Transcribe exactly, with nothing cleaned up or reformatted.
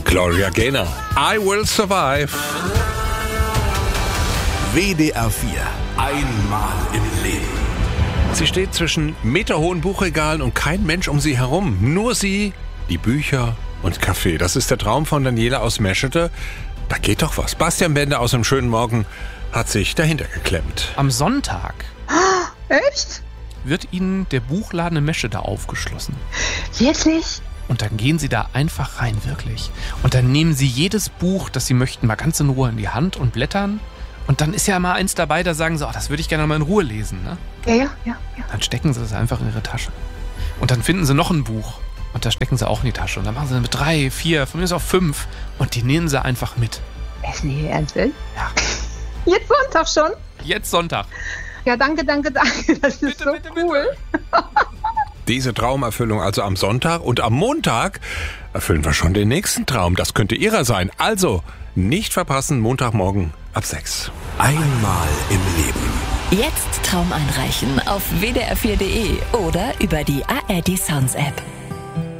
Gloria Gaynor, I Will Survive. W D R vier. Einmal im Leben. Sie steht zwischen meterhohen Buchregalen und kein Mensch um sie herum. Nur sie, die Bücher und Kaffee. Das ist der Traum von Daniela aus Meschede. Da geht doch was. Bastian Bender aus dem schönen Morgen hat sich dahinter geklemmt. Am Sonntag Echt? wird Ihnen der Buchladen in Meschede aufgeschlossen. Wirklich? Und dann gehen Sie da einfach rein, wirklich. Und dann nehmen Sie jedes Buch, das Sie möchten, mal ganz in Ruhe in die Hand und blättern. Und dann ist ja mal eins dabei, da sagen Sie, oh, das würde ich gerne mal in Ruhe lesen. Ne? Ja, ja, ja, ja. Dann stecken Sie das einfach in Ihre Tasche. Und dann finden Sie noch ein Buch. Und das stecken Sie auch in die Tasche. Und dann machen Sie mit drei, vier, von mir aus auch fünf. Und die nehmen Sie einfach mit. Ist nicht Ihr Ernst? Ja. Ja. Jetzt Sonntag schon? Jetzt Sonntag. Ja, danke, danke, danke. Das ist Bitte, so bitte, cool. bitte. Diese Traumerfüllung also am Sonntag und am Montag erfüllen wir schon den nächsten Traum. Das könnte Ihrer sein. Also nicht verpassen, Montagmorgen ab sechs. Einmal im Leben. Jetzt Traum einreichen auf w d r vier punkt d e oder über die A R D Sounds App.